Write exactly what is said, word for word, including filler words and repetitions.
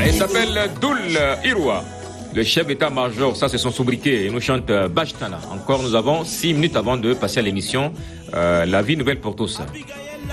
Il s'appelle Doul Irwa. Le chef d'état-major, ça c'est son sobriquet, il nous chante Bajtana. Encore, nous avons six minutes avant de passer à l'émission. Euh, la vie nouvelle pour tous.